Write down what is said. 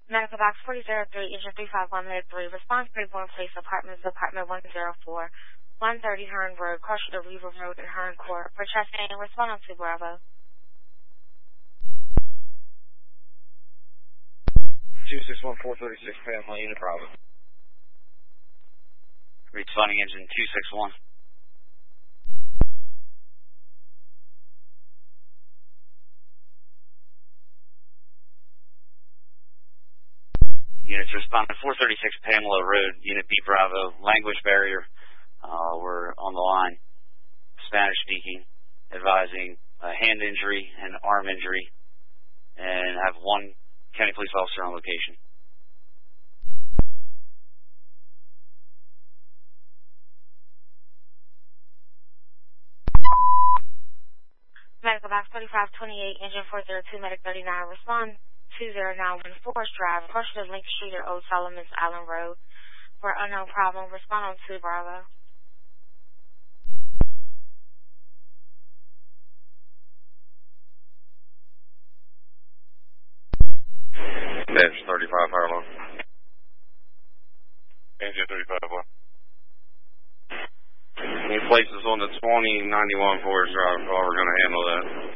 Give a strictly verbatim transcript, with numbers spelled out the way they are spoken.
Medical Box forty oh three, Engine three five one, Med three, response Braeborn Place, Apartments, Apartment one oh four, one thirty Hearn Road, partial to Weaver Road and Hearn Court. For chest pain, respond on to Bravo. two six one four three six, Pam, unit Bravo. Responding engine two six one. Units responding four thirty-six Pamela Road, Unit B Bravo, language barrier. Uh, we're on the line, Spanish speaking, advising a hand injury and arm injury, and have one county police officer on location. Medical Box thirty-five twenty-eight, Engine four oh two, Medic thirty-nine, respond two oh nine one Forest Drive, partial to Link Street or Old Solomon's Island Road. For unknown problem, respond on to Bravo. Dash thirty-five, power line. Engine thirty-five, one. Any places on the twenty ninety-one Forest Drive, how we're going to handle that?